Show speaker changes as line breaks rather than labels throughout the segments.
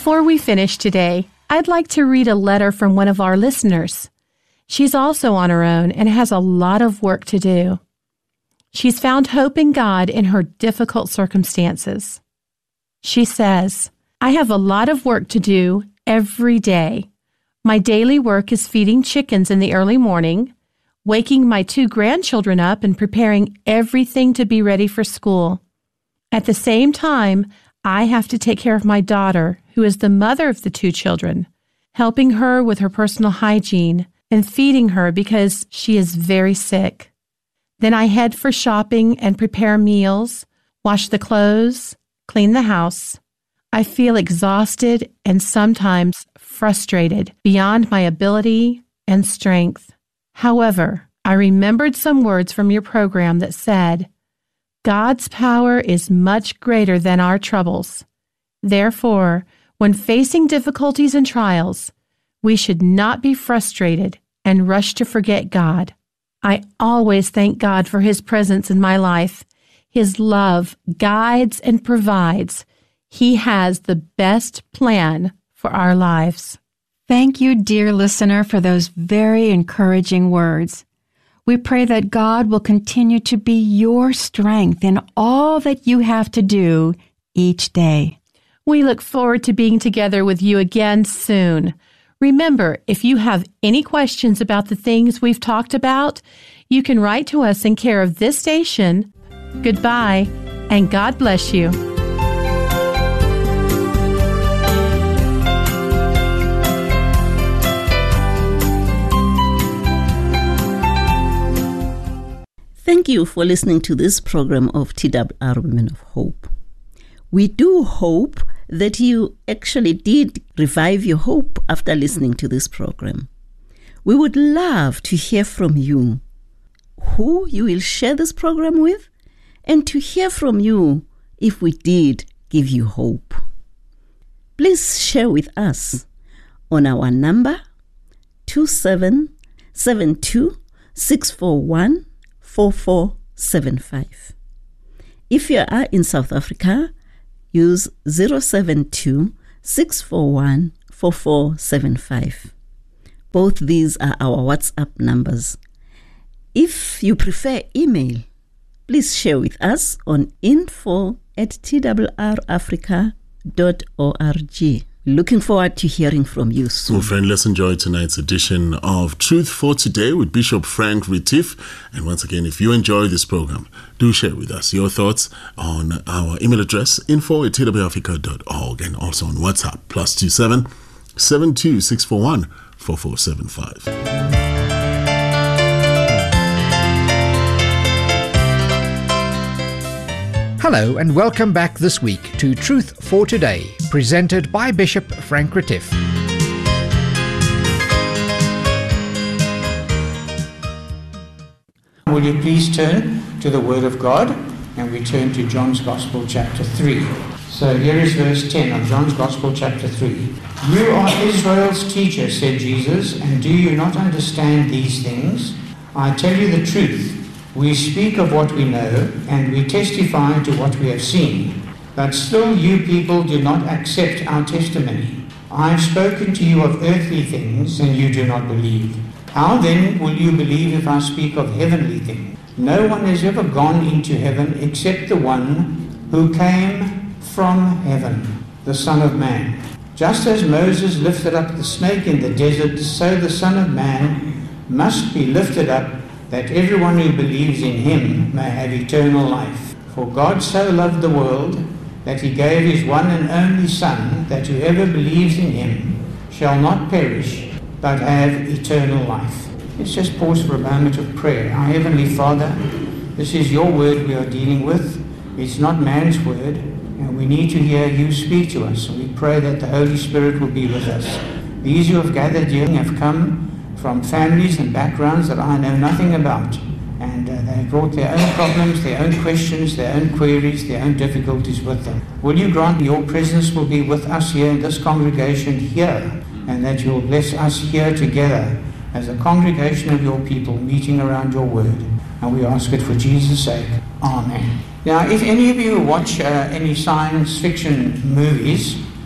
Before we finish today, I'd like to read a letter from one of our listeners. She's also on her own and has a lot of work to do. She's found hope in God in her difficult circumstances. She says, I have a lot of work to do every day. My daily work is feeding chickens in the early morning, waking my 2 grandchildren up and preparing everything to be ready for school. At the same time, I have to take care of my daughter, who is the mother of the 2 children, helping her with her personal hygiene and feeding her because she is very sick. Then I head for shopping and prepare meals, wash the clothes, clean the house. I feel exhausted and sometimes frustrated beyond my ability and strength. However, I remembered some words from your program that said, God's power is much greater than our troubles. Therefore, when facing difficulties and trials, we should not be frustrated and rush to forget God. I always thank God for His presence in my life. His love guides and provides. He has the best plan for our lives.
Thank you, dear listener, for those very encouraging words. We pray that God will continue to be your strength in all that you have to do each day.
We look forward to being together with you again soon. Remember, if you have any questions about the things we've talked about, you can write to us in care of this station. Goodbye, and God bless you.
Thank you for listening to this program of TWR Women of Hope. We do hope that you actually did revive your hope after listening to this program. We would love to hear from you, who you will share this program with, and to hear from you if we did give you hope. Please share with us on our number 2772-641-4475. If you are in South Africa, use 072-641-4475. Both these are our WhatsApp numbers. If you prefer email, please share with us on info@twrafrica.org. Looking forward to hearing from you soon.
Well, friend, let's enjoy tonight's edition of Truth for Today with Bishop Frank Retief. And once again, if you enjoy this program, do share with us your thoughts on our email address, info@twrafrica.org, and also on WhatsApp, +27 72 4475.
Hello and welcome back this week to Truth for Today, presented by Bishop Frank Retief.
Will you please turn to the Word of God, and we turn to John's Gospel chapter 3. So here is verse 10 of John's Gospel chapter 3. You are Israel's teacher, said Jesus, and do you not understand these things? I tell you the truth. We speak of what we know, and we testify to what we have seen. But still you people do not accept our testimony. I have spoken to you of earthly things, and you do not believe. How then will you believe if I speak of heavenly things? No one has ever gone into heaven except the one who came from heaven, the Son of Man. Just as Moses lifted up the snake in the desert, so the Son of Man must be lifted up, that everyone who believes in him may have eternal life. For God so loved the world that he gave his one and only Son, that whoever believes in him shall not perish, but have eternal life. Let's just pause for a moment of prayer. Our Heavenly Father, this is your word we are dealing with. It's not man's word, and we need to hear you speak to us. And we pray that the Holy Spirit will be with us. These who have gathered here have come from families and backgrounds that I know nothing about, and they brought their own problems, their own questions, their own queries, their own difficulties with them. Will you grant your presence will be with us here in this congregation here, and that you will bless us here together as a congregation of your people meeting around your word. And we ask it for Jesus' sake. Amen. Now, if any of you watch any science fiction movies,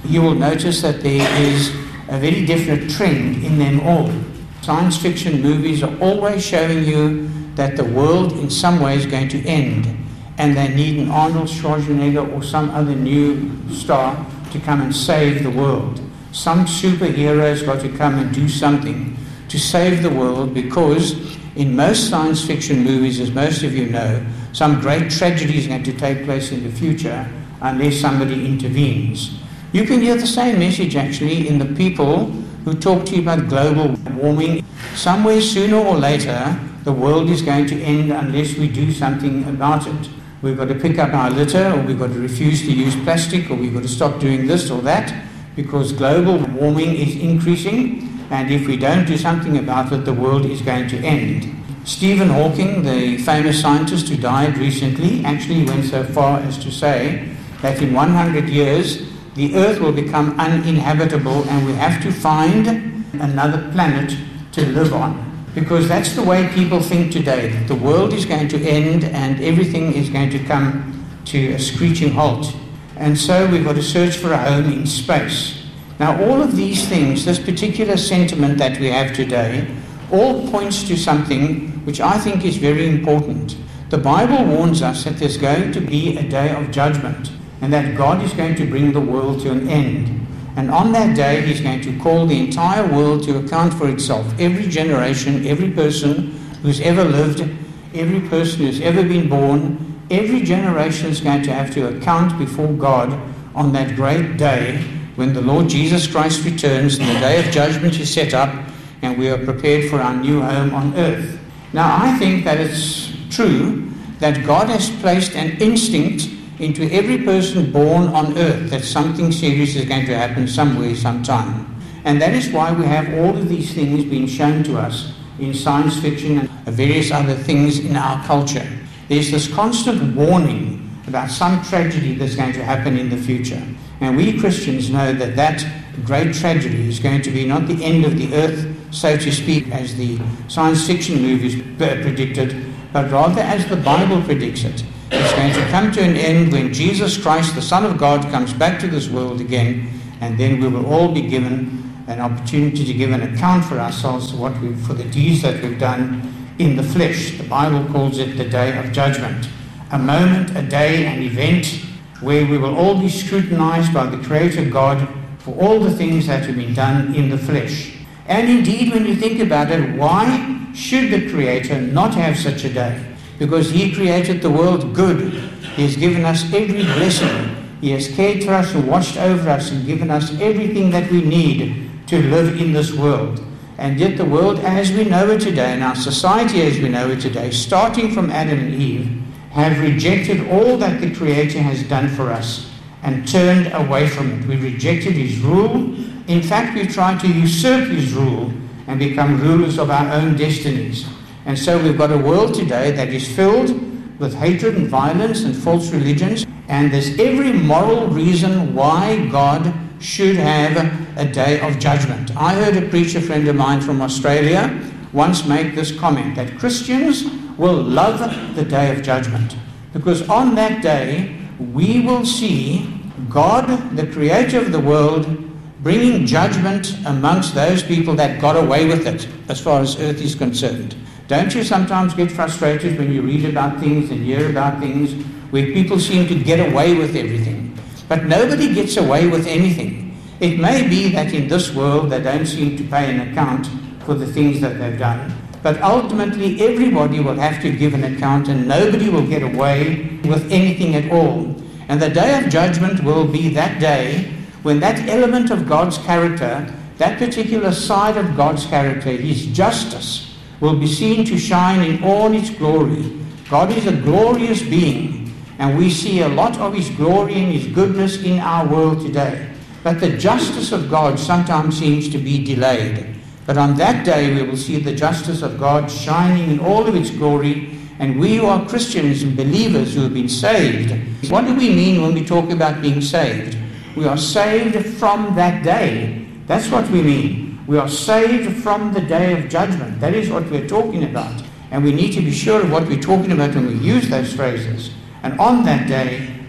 you will notice that there is a very definite trend in them all. Science fiction movies are always showing you that the world in some way is going to end, and they need an Arnold Schwarzenegger or some other new star to come and save the world. Some superhero's got to come and do something to save the world, because in most science fiction movies, as most of you know, some great tragedy is going to take place in the future unless somebody intervenes. You can hear the same message actually in the people who talk to you about global warming. Somewhere sooner or later, the world is going to end unless we do something about it. We've got to pick up our litter, or we've got to refuse to use plastic, or we've got to stop doing this or that, because global warming is increasing, and if we don't do something about it, the world is going to end. Stephen Hawking, the famous scientist who died recently, actually went so far as to say that in 100 years, the earth will become uninhabitable and we have to find another planet to live on. Because that's the way people think today, that the world is going to end and everything is going to come to a screeching halt. And so we've got to search for a home in space. Now all of these things, this particular sentiment that we have today, all points to something which I think is very important. The Bible warns us that there's going to be a day of judgment, and that God is going to bring the world to an end. And on that day, he's going to call the entire world to account for itself. Every generation, every person who's ever lived, every person who's ever been born, every generation is going to have to account before God on that great day when the Lord Jesus Christ returns and the day of judgment is set up and we are prepared for our new home on earth. Now, I think that it's true that God has placed an instinct into every person born on earth that something serious is going to happen somewhere, sometime. And that is why we have all of these things being shown to us in science fiction and various other things in our culture. There's this constant warning about some tragedy that's going to happen in the future. And we Christians know that that great tragedy is going to be not the end of the earth, so to speak, as the science fiction movies predicted, but rather as the Bible predicts it. It's going to come to an end when Jesus Christ, the Son of God, comes back to this world again, and then we will all be given an opportunity to give an account for ourselves for the deeds that we've done in the flesh. The Bible calls it the day of judgment. A moment, a day, an event where we will all be scrutinized by the Creator God for all the things that have been done in the flesh. And indeed, when you think about it, why should the Creator not have such a day? Because he created the world good. He has given us every blessing. He has cared for us and watched over us and given us everything that we need to live in this world. And yet the world as we know it today, and our society as we know it today, starting from Adam and Eve, have rejected all that the Creator has done for us and turned away from it. We rejected his rule. In fact, we've tried to usurp his rule and become rulers of our own destinies. And so we've got a world today that is filled with hatred and violence and false religions, and there's every moral reason why God should have a day of judgment. I heard a preacher friend of mine from Australia once make this comment, that Christians will love the day of judgment, because on that day we will see God, the Creator of the world, bringing judgment amongst those people that got away with it as far as earth is concerned. Don't you sometimes get frustrated when you read about things and hear about things where people seem to get away with everything? But nobody gets away with anything. It may be that in this world they don't seem to pay an account for the things that they've done, but ultimately everybody will have to give an account and nobody will get away with anything at all. And the day of judgment will be that day when that element of God's character, that particular side of God's character, his justice, will be seen to shine in all its glory. God is a glorious being, and we see a lot of his glory and his goodness in our world today. But the justice of God sometimes seems to be delayed. But on that day we will see the justice of God shining in all of its glory, and we who are Christians and believers who have been saved. What do we mean when we talk about being saved? We are saved from that day. That's what we mean. We are saved from the day of judgment. That is what we're talking about. And we need to be sure of what we're talking about when we use those phrases. And on that day,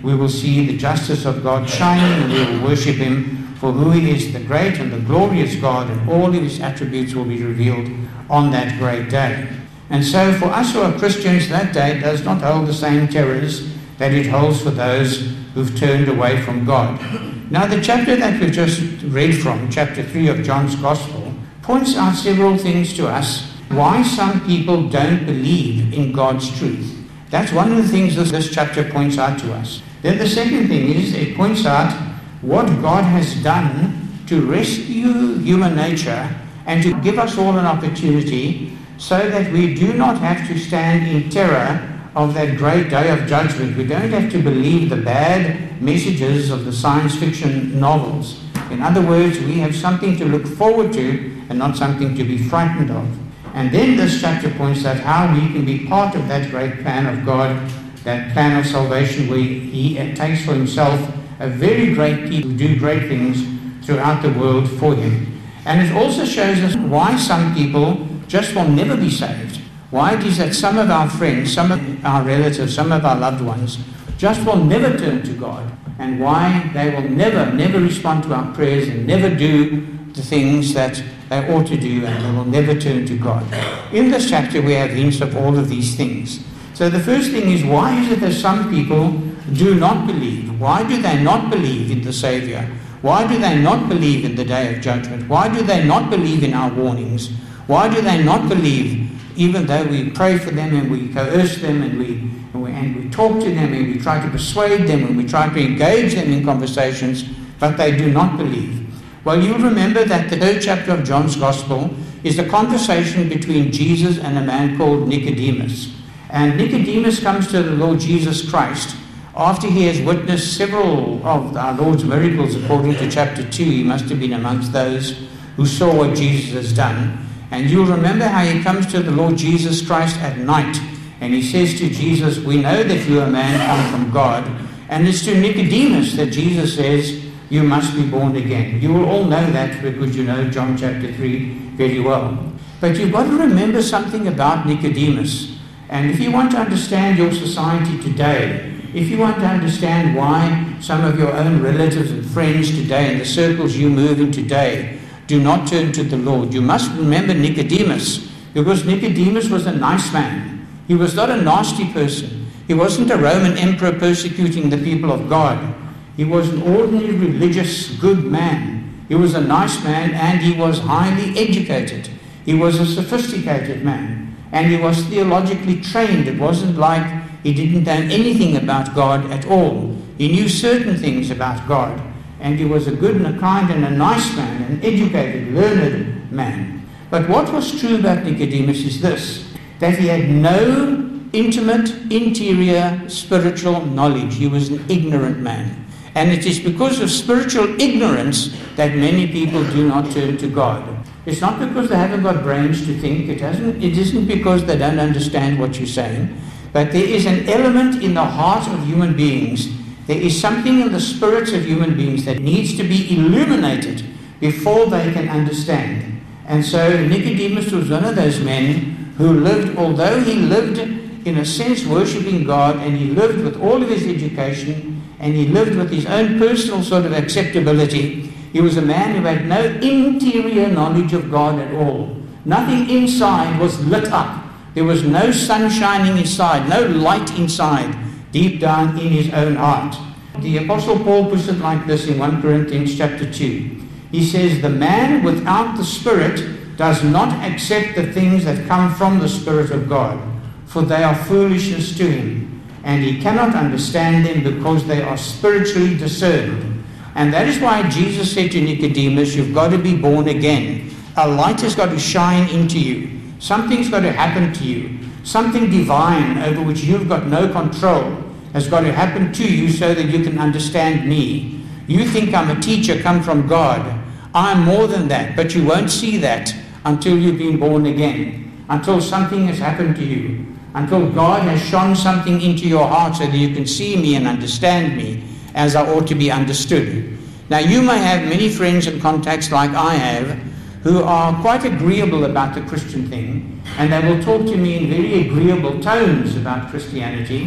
we will see the justice of God shining, and we will worship him for who he is, the great and the glorious God, and all of his attributes will be revealed on that great day. And so for us who are Christians, that day does not hold the same terrors that it holds for those who've turned away from God. Now the chapter that we've just read from, chapter 3 of John's Gospel, points out several things to us why some people don't believe in God's truth. That's one of the things this chapter points out to us. Then the second thing is it points out what God has done to rescue human nature and to give us all an opportunity so that we do not have to stand in terror of that great day of judgment. We don't have to believe the bad messages of the science fiction novels. In other words, we have something to look forward to and not something to be frightened of. And then this chapter points out how we can be part of that great plan of God, that plan of salvation where he takes for himself a very great people who do great things throughout the world for him. And it also shows us why some people just will never be saved. Why it is that some of our friends, some of our relatives, some of our loved ones just will never turn to God, and why they will never respond to our prayers and never do the things that they ought to do, and they will never turn to God. In this chapter we have hints of all of these things. So the first thing is, why is it that some people do not believe? Why do they not believe in the Savior? Why do they not believe in the day of judgment? Why do they not believe in our warnings? Why do they not believe, even though we pray for them and we coerce them and we talk to them and we try to persuade them and we try to engage them in conversations, but they do not believe? Well, you'll remember that the third chapter of John's Gospel is the conversation between Jesus and a man called Nicodemus. And Nicodemus comes to the Lord Jesus Christ after he has witnessed several of our Lord's miracles. According to chapter 2, he must have been amongst those who saw what Jesus has done. And you'll remember how he comes to the Lord Jesus Christ at night, and he says to Jesus, "We know that you are a man come from God." And it's to Nicodemus that Jesus says, "You must be born again." You will all know that because you know John chapter 3 very well. But you've got to remember something about Nicodemus. And if you want to understand your society today, if you want to understand why some of your own relatives and friends today in the circles you move in today do not turn to the Lord, you must remember Nicodemus, because Nicodemus was a nice man. He was not a nasty person. He wasn't a Roman emperor persecuting the people of God. He was an ordinary religious good man. He was a nice man, and he was highly educated. He was a sophisticated man, and he was theologically trained. It wasn't like he didn't know anything about God at all. He knew certain things about God. And he was a good and a kind and a nice man, an educated, learned man. But what was true about Nicodemus is this, that he had no intimate, interior, spiritual knowledge. He was an ignorant man. And it is because of spiritual ignorance that many people do not turn to God. It's not because they haven't got brains to think. It isn't because they don't understand what you're saying. But there is an element in the heart of human beings. There is something in the spirits of human beings that needs to be illuminated before they can understand. And so Nicodemus was one of those men who lived, although he lived in a sense worshipping God, and he lived with all of his education, and he lived with his own personal sort of acceptability, he was a man who had no interior knowledge of God at all. Nothing inside was lit up. There was no sun shining inside, no light inside, deep down in his own heart. The Apostle Paul puts it like this in 1 Corinthians chapter 2. He says, "The man without the Spirit does not accept the things that come from the Spirit of God, for they are foolishness to him, and he cannot understand them because they are spiritually discerned." And that is why Jesus said to Nicodemus, you've got to be born again. A light has got to shine into you. Something's got to happen to you. Something divine over which you've got no control has got to happen to you so that you can understand me. You think I'm a teacher come from God. I'm more than that, but you won't see that until you've been born again, until something has happened to you, until God has shone something into your heart so that you can see me and understand me as I ought to be understood. Now, you may have many friends and contacts like I have who are quite agreeable about the Christian thing, and they will talk to me in very agreeable tones about Christianity,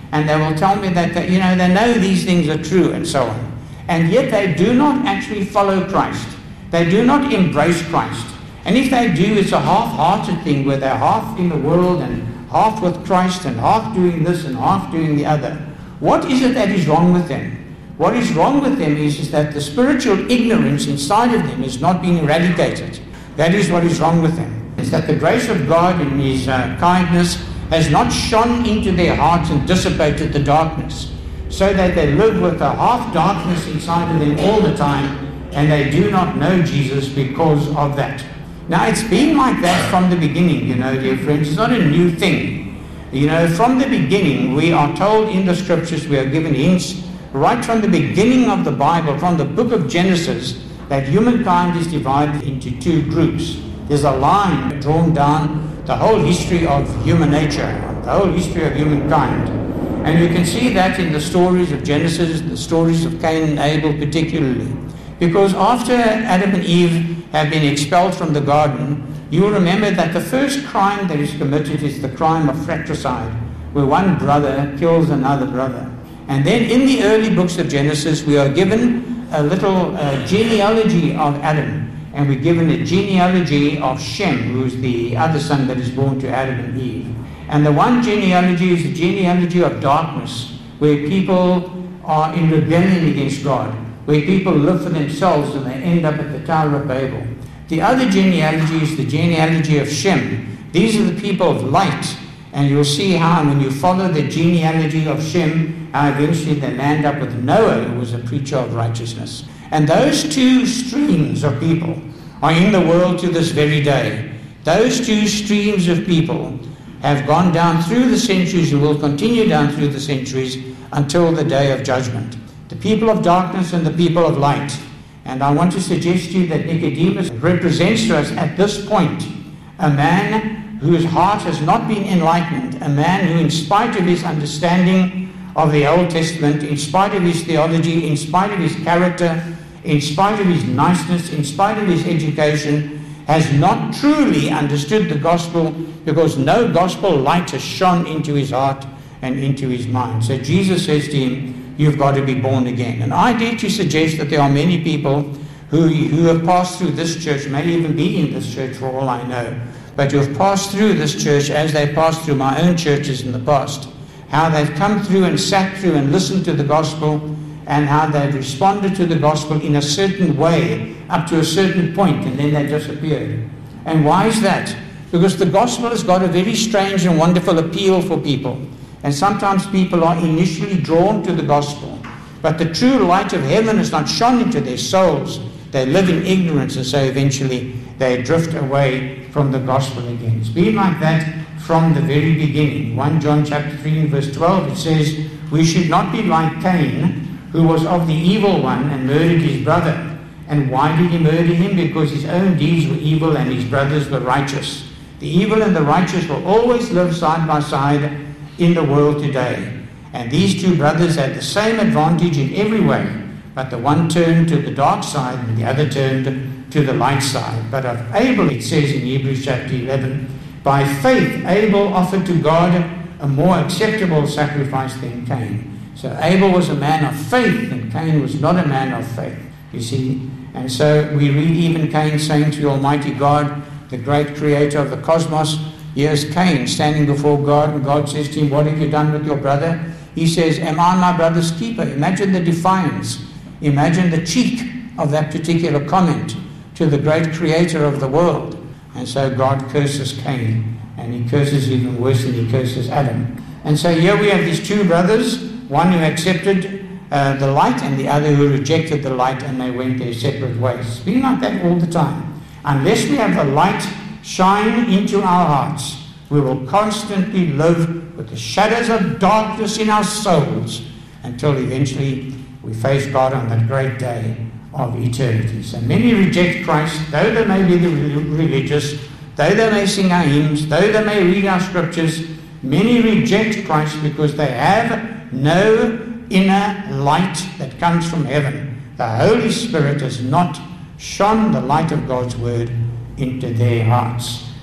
and they will tell me that, they know these things are true and so on. And yet they do not actually follow Christ. They do not embrace Christ. And if they do, it's a half-hearted thing where they're half in the world and half with Christ and half doing this and half doing the other. What is it that is wrong with them? What is wrong with them is that the spiritual ignorance inside of them is not being eradicated. That is what is wrong with them. It's that the grace of God in His kindness has not shone into their hearts and dissipated the darkness, so that they live with a half darkness inside of them all the time, and they do not know Jesus because of that. Now, it's been like that from the beginning, dear friends. It's not a new thing. From the beginning, we are told in the scriptures, we are given hints right from the beginning of the Bible, from the book of Genesis, that humankind is divided into two groups. There's a line drawn down the whole history of human nature, the whole history of humankind. And you can see that in the stories of Genesis, the stories of Cain and Abel particularly. Because after Adam and Eve have been expelled from the garden, you will remember that the first crime that is committed is the crime of fratricide, where one brother kills another brother. And then in the early books of Genesis, we are given a little genealogy of Adam, and we're given a genealogy of Shem, who is the other son that is born to Adam and Eve. And the one genealogy is the genealogy of darkness, where people are in rebellion against God, where people live for themselves and they end up at the Tower of Babel. The other genealogy is the genealogy of Shem. These are the people of light. And you'll see how when you follow the genealogy of Shem, how eventually they land up with Noah, who was a preacher of righteousness. And those two streams of people are in the world to this very day. Those two streams of people have gone down through the centuries and will continue down through the centuries until the day of judgment. The people of darkness and the people of light. And I want to suggest to you that Nicodemus represents to us at this point a man whose heart has not been enlightened, a man who, in spite of his understanding of the Old Testament, in spite of his theology, in spite of his character, in spite of his niceness, in spite of his education, has not truly understood the gospel, because no gospel light has shone into his heart and into his mind. So Jesus says to him, you've got to be born again. And I dare to suggest that there are many people who have passed through this church, may even be in this church for all I know, but who have passed through this church as they passed through my own churches in the past, how they've come through and sat through and listened to the gospel, and how they've responded to the gospel in a certain way up to a certain point, and then they disappeared. And why is that? Because the gospel has got a very strange and wonderful appeal for people. And sometimes people are initially drawn to the gospel, but the true light of heaven has not shone into their souls. They live in ignorance, and so eventually they drift away from the gospel again. It's been like that from the very beginning. 1 John chapter 3 and verse 12, it says, we should not be like Cain, who was of the evil one and murdered his brother. And why did he murder him? Because his own deeds were evil and his brothers were righteous. The evil and the righteous will always live side by side in the world today. And these two brothers had the same advantage in every way, but the one turned to the dark side and the other turned to the light side. But of Abel, it says in Hebrews chapter 11, by faith Abel offered to God a more acceptable sacrifice than Cain. So Abel was a man of faith, and Cain was not a man of faith, you see. And so we read even Cain saying to the Almighty God, the great creator of the cosmos, here's Cain standing before God, and God says to him, what have you done with your brother? He says, am I my brother's keeper? Imagine the defiance. Imagine the cheek of that particular comment to the great creator of the world. And so God curses Cain, and he curses even worse than he curses Adam. And so here we have these two brothers, one who accepted the light and the other who rejected the light, and they went their separate ways. It's been like that all the time. Unless we have the light shine into our hearts, we will constantly live with the shadows of darkness in our souls until eventually we face God on that great day of eternity. So many reject Christ, though they may be religious, though they may sing our hymns, though they may read our scriptures. Many reject Christ because they have no inner light that comes from heaven. The Holy Spirit has not shone the light of God's word into their hearts.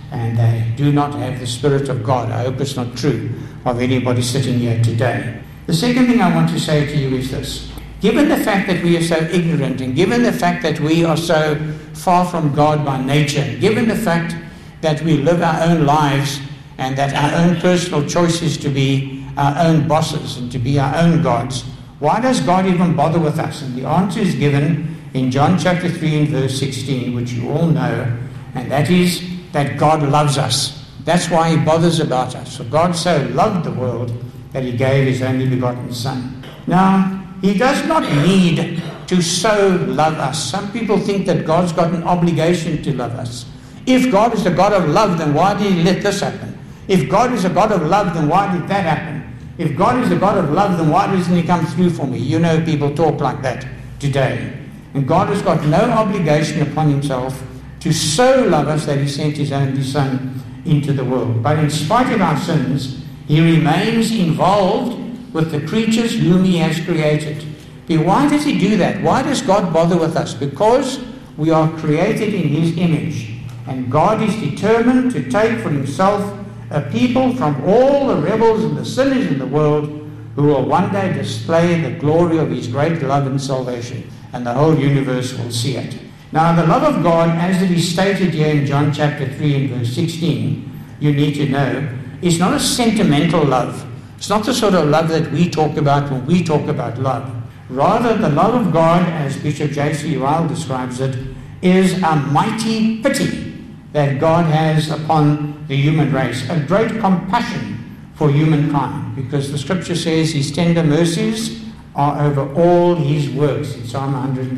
and they do not have the Spirit of God. I hope it's not true of anybody sitting here today. The second thing I want to say to you is this. Given the fact that we are so ignorant, and given the fact that we are so far from God by nature, given the fact that we live our own lives and that our own personal choice is to be our own bosses and to be our own gods, why does God even bother with us? And the answer is given in John chapter 3 and verse 16, which you all know, and that is that God loves us. That's why he bothers about us. For God so loved the world that he gave his only begotten Son. Now, he does not need to so love us. Some people think that God's got an obligation to love us. If God is a God of love, then why did he let this happen? If God is a God of love, then why did that happen? If God is a God of love, then why doesn't he come through for me? You know, people talk like that today. And God has got no obligation upon himself to so love us that he sent his only Son into the world. But in spite of our sins, he remains involved with the creatures whom he has created. But why does he do that? Why does God bother with us? Because we are created in his image. And God is determined to take for himself a people from all the rebels and the sinners in the world who will one day display the glory of his great love and salvation. And the whole universe will see it. Now, the love of God, as it is stated here in John chapter 3 and verse 16, you need to know, is not a sentimental love. It's not the sort of love that we talk about when we talk about love. Rather, the love of God, as Bishop J.C. Ryle describes it, is a mighty pity that God has upon the human race, a great compassion for humankind, because the scripture says his tender mercies are over all his works in Psalm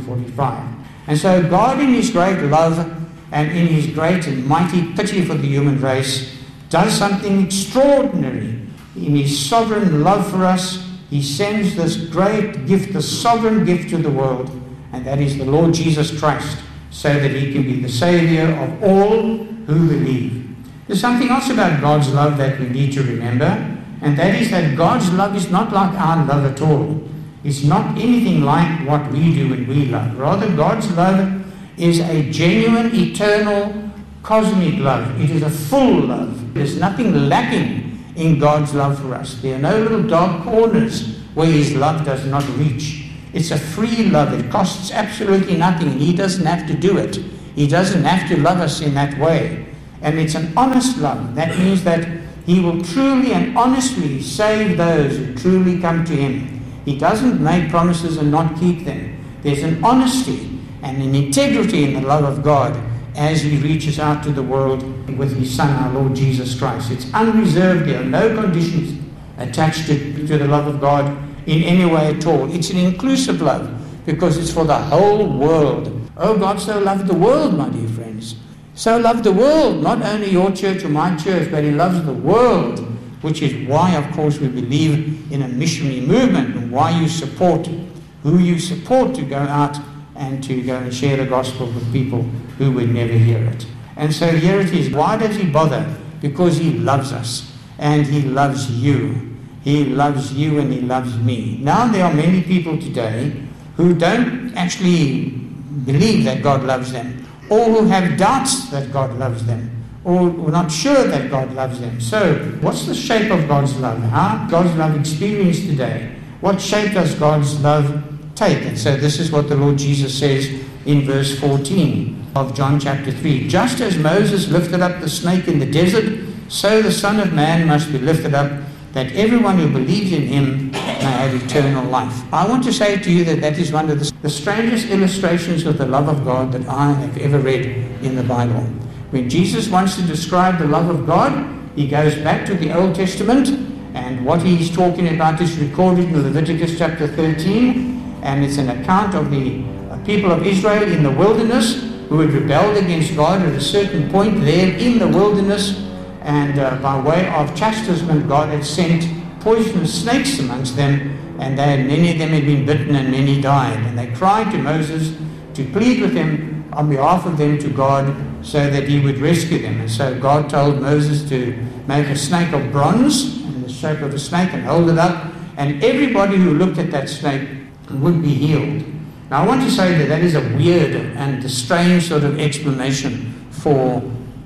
145. And so God, in his great love and in his great and mighty pity for the human race, does something extraordinary. In his sovereign love for us, he sends this great gift, the sovereign gift to the world, and that is the Lord Jesus Christ, so that he can be the Savior of all who believe. There's something else about God's love that we need to remember, and that is that God's love is not like our love at all. It's not anything like what we do when we love. Rather, God's love is a genuine, eternal, cosmic love. It is a full love. There's nothing lacking in God's love for us. There are no little dark corners where his love does not reach. It's a free love. It costs absolutely nothing. He doesn't have to do it. He doesn't have to love us in that way. And it's an honest love. That means that he will truly and honestly save those who truly come to him. He doesn't make promises and not keep them. There's an honesty and an integrity in the love of God as he reaches out to the world with his Son, our Lord Jesus Christ. It's unreserved. There are no conditions attached to the love of God in any way at all. It's an inclusive love because it's for the whole world. Oh, God so loved the world, my dear friends. So loved the world, not only your church or my church, but he loves the world, which is why, of course, we believe in a missionary movement and why you support who you support to go out and to go and share the gospel with people who would never hear it. And so here it is. Why does he bother? Because he loves us and he loves you. He loves you and he loves me. Now there are many people today who don't actually believe that God loves them, or who have doubts that God loves them, or who are not sure that God loves them. So what's the shape of God's love? How God's love experienced today? What shape does God's love take? And so this is what the Lord Jesus says in verse 14 of John chapter 3. Just as Moses lifted up the snake in the desert, so the Son of Man must be lifted up, that everyone who believes in him may have eternal life. I want to say to you that is one of the strangest illustrations of the love of God that I have ever read in the Bible. When Jesus wants to describe the love of God, he goes back to the Old Testament, and what he's talking about is recorded in Leviticus chapter 13, and it's an account of the people of Israel in the wilderness who had rebelled against God at a certain point there in the wilderness. And by way of chastisement, God had sent poisonous snakes amongst them, and many of them had been bitten and many died. And they cried to Moses to plead with him on behalf of them to God so that he would rescue them. And so God told Moses to make a snake of bronze in the shape of a snake and hold it up, and everybody who looked at that snake would be healed. Now I want to say that is a weird and a strange sort of explanation for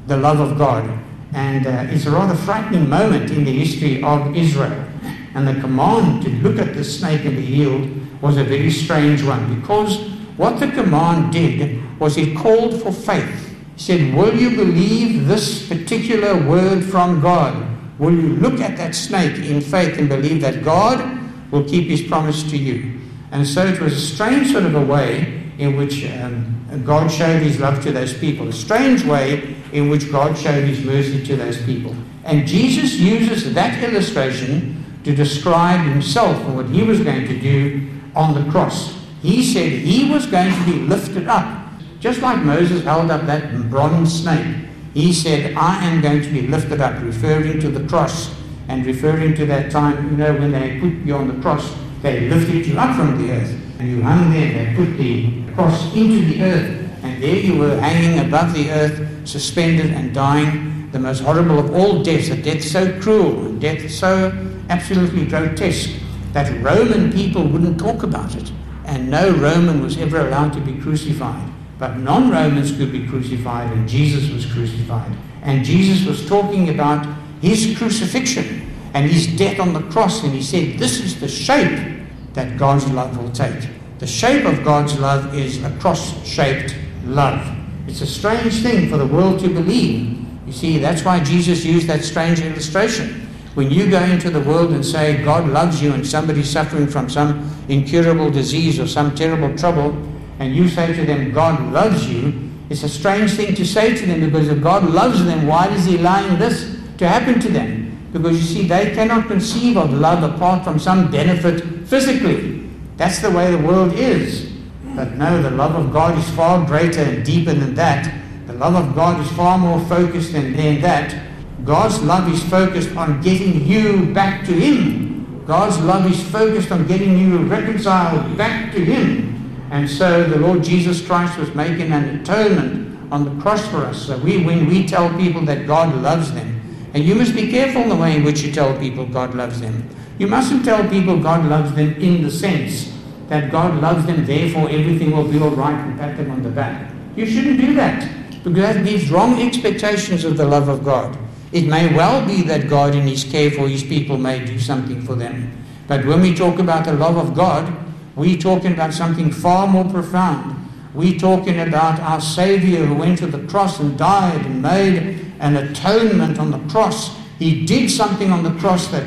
the love of God. And it's a rather frightening moment in the history of Israel. And the command to look at the snake and be healed was a very strange one, because what the command did was it called for faith. He said, will you believe this particular word from God? Will you look at that snake in faith and believe that God will keep his promise to you? And so it was a strange sort of a way in which God showed his love to those people, a strange way in which God showed his mercy to those people. And Jesus uses that illustration to describe himself and what he was going to do on the cross. He said he was going to be lifted up, just like Moses held up that bronze snake. He said, I am going to be lifted up, referring to the cross and referring to that time, when they put you on the cross, they lifted you up from the earth. And you hung there, they put the cross into the earth, and there you were hanging above the earth, suspended and dying the most horrible of all deaths, a death so cruel, a death so absolutely grotesque that Roman people wouldn't talk about it, and no Roman was ever allowed to be crucified. But non-Romans could be crucified, and Jesus was crucified. And Jesus was talking about his crucifixion and his death on the cross, and he said, this is the shape that God's love will take. The shape of God's love is a cross-shaped love. It's a strange thing for the world to believe. You see, that's why Jesus used that strange illustration. When you go into the world and say God loves you, and somebody's suffering from some incurable disease or some terrible trouble, and you say to them, God loves you, it's a strange thing to say to them, because if God loves them, why is he allowing this to happen to them? Because you see, they cannot conceive of love apart from some benefit physically. That's the way the world is. But no, the love of God is far greater and deeper than that. The love of God is far more focused than that. God's love is focused on getting you back to him. God's love is focused on getting you reconciled back to him. And so the Lord Jesus Christ was making an atonement on the cross for us. So when we tell people that God loves them, and you must be careful in the way in which you tell people God loves them. You mustn't tell people God loves them in the sense that God loves them, therefore everything will be all right, and pat them on the back. You shouldn't do that, because that gives wrong expectations of the love of God. It may well be that God in his care for his people may do something for them. But when we talk about the love of God, we're talking about something far more profound. We're talking about our Savior who went to the cross and died and made an atonement on the cross. He did something on the cross that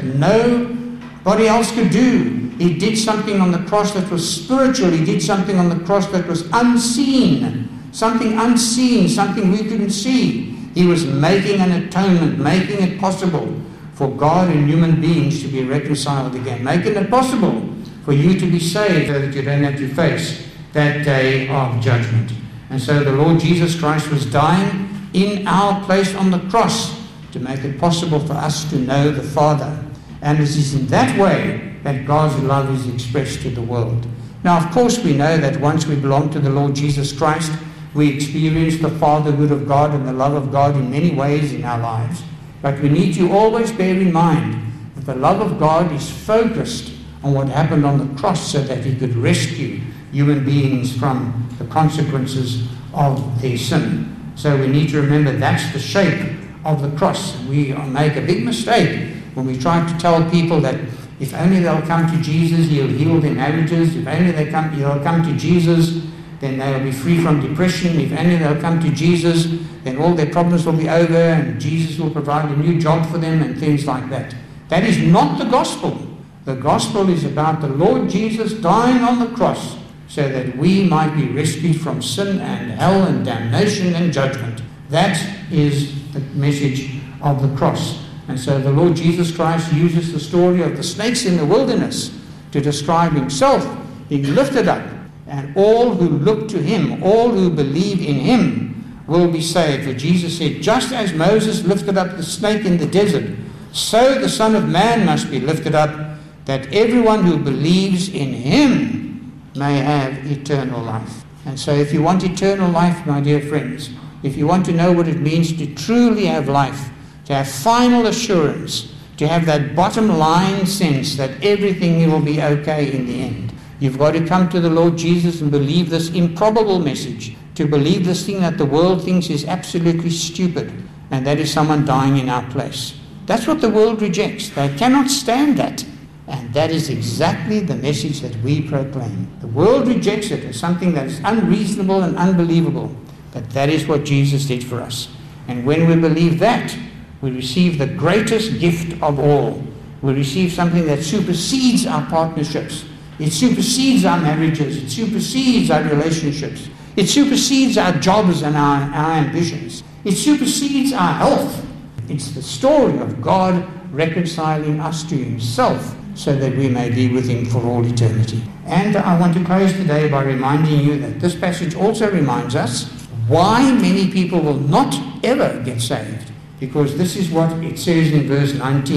nobody else could do. He did something on the cross that was spiritual. He did something on the cross that was unseen. Something unseen, something we couldn't see. He was making an atonement, making it possible for God and human beings to be reconciled again, making it possible for you to be saved so that you don't have to face that day of judgment. And so the Lord Jesus Christ was dying in our place on the cross to make it possible for us to know the Father. And it is in that way that God's love is expressed to the world. Now, of course, we know that once we belong to the Lord Jesus Christ, we experience the fatherhood of God and the love of God in many ways in our lives. But we need to always bear in mind that the love of God is focused on what happened on the cross so that he could rescue human beings from the consequences of their sin. So we need to remember that's the shape of the cross. We make a big mistake when we try to tell people that if only they'll come to Jesus, he'll heal their marriages. If only they'll come to Jesus, then they'll be free from depression. If only they'll come to Jesus, then all their problems will be over and Jesus will provide a new job for them and things like that. That is not the gospel. The gospel is about the Lord Jesus dying on the cross so that we might be rescued from sin and hell and damnation and judgment. That is the message of the cross. And so the Lord Jesus Christ uses the story of the snakes in the wilderness to describe himself being lifted up. And all who look to him, all who believe in him, will be saved. For Jesus said, just as Moses lifted up the snake in the desert, so the Son of Man must be lifted up, that everyone who believes in him may have eternal life. And so if you want eternal life, my dear friends, if you want to know what it means to truly have life, to have final assurance, to have that bottom line sense that everything will be okay in the end, you've got to come to the Lord Jesus and believe this improbable message to believe this thing that the world thinks is absolutely stupid, and that is someone dying in our place. That's what the world rejects. They cannot stand that. And that is exactly the message that we proclaim. The world rejects it as something that is unreasonable and unbelievable. But that is what Jesus did for us. And when we believe that, we receive the greatest gift of all. We receive something that supersedes our partnerships. It supersedes our marriages. It supersedes our relationships. It supersedes our jobs and our ambitions. It supersedes our health. It's the story of God reconciling us to himself so that we may be with him for all eternity. And I want to close today by reminding you that this passage also reminds us why many people will not ever get saved. Because this is what it says in verse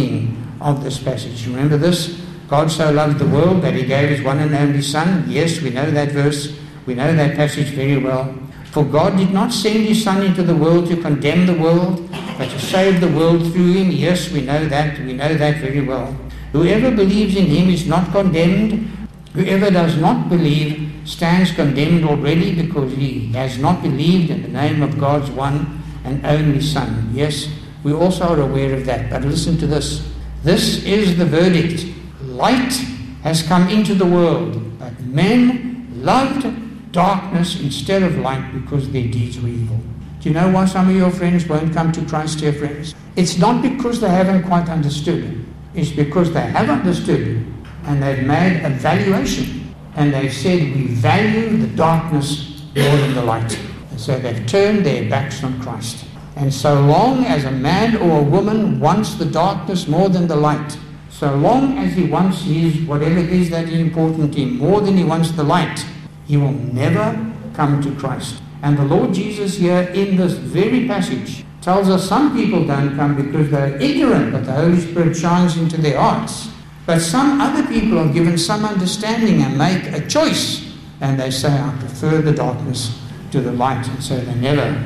19 of this passage. Remember this? God so loved the world that he gave his one and only Son. Yes, we know that verse. We know that passage very well. For God did not send his Son into the world to condemn the world, but to save the world through him. Yes, we know that. We know that very well. Whoever believes in him is not condemned. Whoever does not believe stands condemned already, because he has not believed in the name of God's one and only Son. Yes, we also are aware of that. But listen to this. This is the verdict. Light has come into the world, but men loved darkness instead of light because their deeds were evil. Do you know why some of your friends won't come to Christ, dear friends? It's not because they haven't quite understood. It's because they have understood and they've made a valuation and they've said, we value the darkness more than the light. And so they've turned their backs on Christ. And so long as a man or a woman wants the darkness more than the light, so long as he wants his, whatever it is that is important to him, more than he wants the light, he will never come to Christ. And the Lord Jesus here in this very passage tells us some people don't come because they're ignorant, but the Holy Spirit shines into their hearts. But some other people are given some understanding and make a choice, and they say, I prefer the darkness to the light, and so they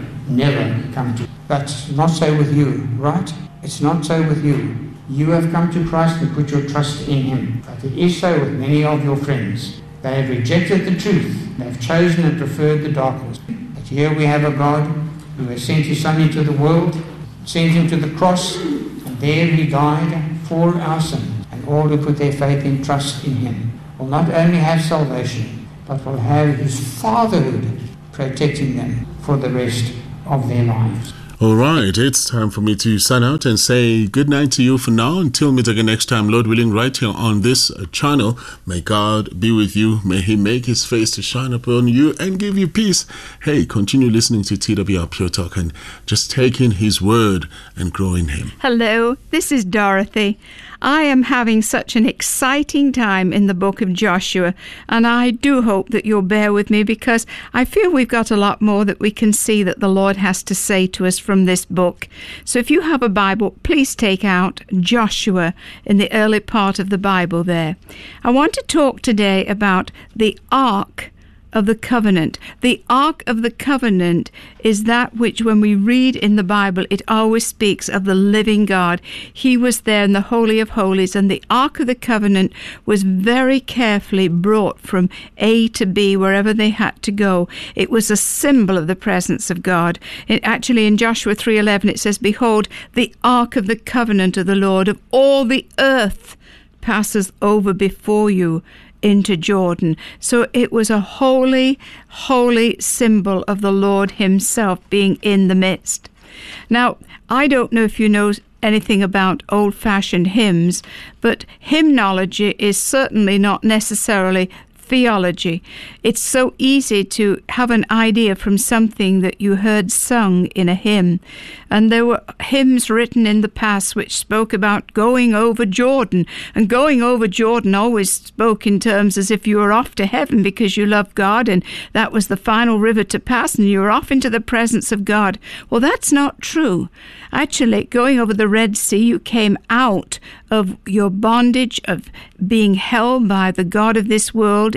never come to. But it's not so with you, right? It's not so with you. You have come to Christ and put your trust in him. But it is so with many of your friends. They have rejected the truth. They have chosen and preferred the darkness. But here we have a God who has sent his Son into the world, sent him to the cross, and there he died for our sin. And all who put their faith and trust in him will not only have salvation, but will have his fatherhood protecting them for the rest of their lives.
All right, it's time for me to sign out and say good night to you for now. Until we meet again next time, Lord willing, right here on this channel. May God be with you. May he make his face to shine upon you and give you peace. Hey, continue listening to TWR Pure Talk and just take in his word and grow in him.
Hello, this is Dorothy. I am having such an exciting time in the book of Joshua, and I do hope that you'll bear with me because I feel we've got a lot more that we can see that the Lord has to say to us from this book. So if you have a Bible, please take out Joshua in the early part of the Bible there. I want to talk today about the Ark of the Covenant. The Ark of the Covenant is that which, when we read in the Bible, it always speaks of the living God. He was there in the Holy of Holies, and the Ark of the Covenant was very carefully brought from A to B, wherever they had to go. It was a symbol of the presence of God. Actually, in Joshua 3:11, it says, "Behold, the Ark of the Covenant of the Lord of all the earth passes over before you into Jordan." So it was a holy, holy symbol of the Lord himself being in the midst. Now, I don't know if you know anything about old-fashioned hymns, but hymnology is certainly not necessarily theology. It's so easy to have an idea from something that you heard sung in a hymn. And there were hymns written in the past which spoke about going over Jordan. And going over Jordan always spoke in terms as if you were off to heaven because you loved God and that was the final river to pass and you were off into the presence of God. Well, that's not true. Actually, going over the Red Sea, you came out of your bondage of being held by the God of this world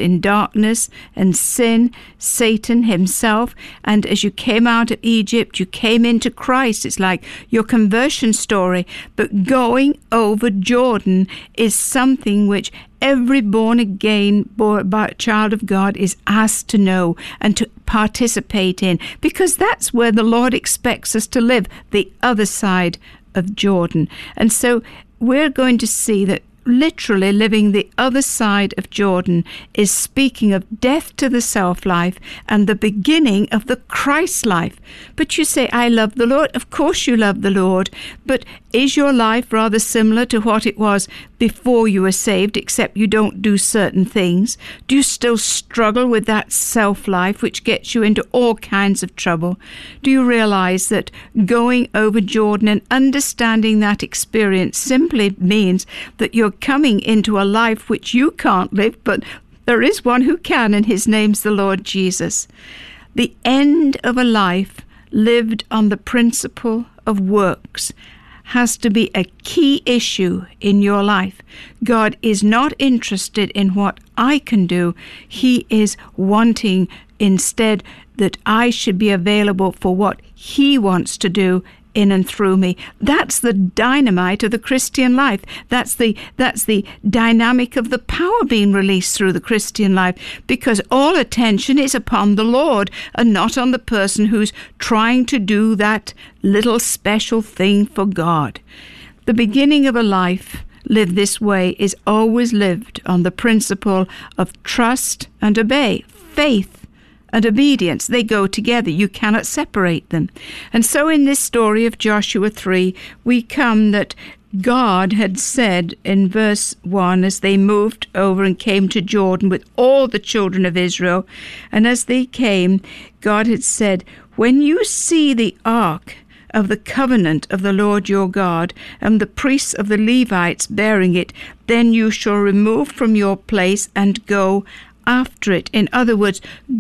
in darkness and sin, Satan himself. And as you came out of Egypt, you came into Christ. It's like your conversion story. But going over Jordan is something which every born-again child of God is asked to know and to participate in, because that's where the Lord expects us to live, the other side of Jordan. And so we're going to see that literally living the other side of Jordan is speaking of death to the self-life and the beginning of the Christ life. But you say, I love the Lord. Of course you love the Lord, but is your life rather similar to what it was before you were saved, except you don't do certain things? Do you still struggle with that self-life which gets you into all kinds of trouble? Do you realize that going over Jordan and understanding that experience simply means that you're coming into a life which you can't live, but there is one who can, and his name's the Lord Jesus. The end of a life lived on the principle of works has to be a key issue in your life. God is not interested in what I can do. He is wanting instead that I should be available for what He wants to do in and through me. That's the dynamite of the Christian life. That's the dynamic of the power being released through the Christian life, because all attention is upon the Lord and not on the person who's trying to do that little special thing for God. The beginning of a life lived this way is always lived on the principle of trust and obey, faith and obedience. They go together. You cannot separate them. And so in this story of Joshua 3, we come that God had said in verse 1, as they moved over and came to Jordan with all the children of Israel, and as they came, God had said, when you see the ark of the covenant of the Lord your God, and the priests of the Levites bearing it, then you shall remove from your place and go after it. In other words,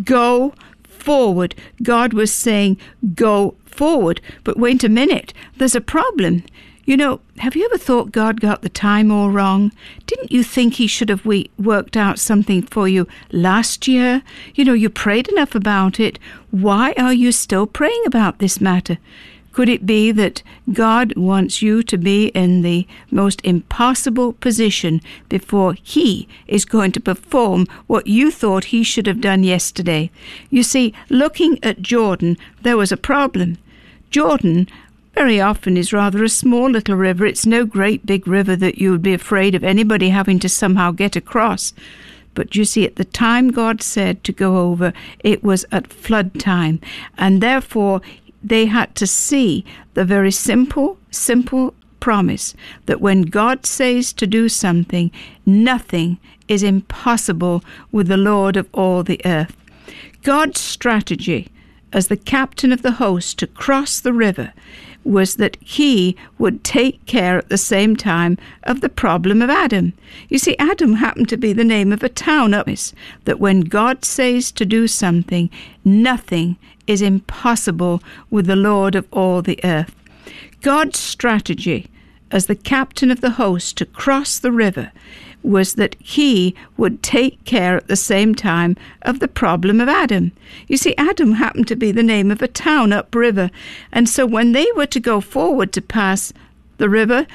go forward. God was saying, go forward. But wait a minute, there's a problem. You know, have you ever thought God got the time all wrong? Didn't you think He should have worked out something for you last year? You know, you prayed enough about it. Why are you still praying about this matter? Could it be that God wants you to be in the most impossible position before He is going to perform what you thought He should have done yesterday? You see, looking at Jordan, there was a problem. Jordan very often is rather a small little river. It's no great big river that you would be afraid of anybody having to somehow get across. But you see, at the time God said to go over, it was at flood time, and therefore they had to see the very simple promise that when God says to do something, nothing is impossible with the Lord of all the earth. God's strategy as the captain of the host to cross the river was that He would take care at the same time of the problem of Adam. You see, Adam happened to be the name of a town up this, that when God says to do something, nothing is impossible with the Lord of all the earth. God's strategy as the captain of the host to cross the river was that He would take care at the same time of the problem of Adam. You see, Adam happened to be the name of a town upriver, and so when they were to go forward to pass the river,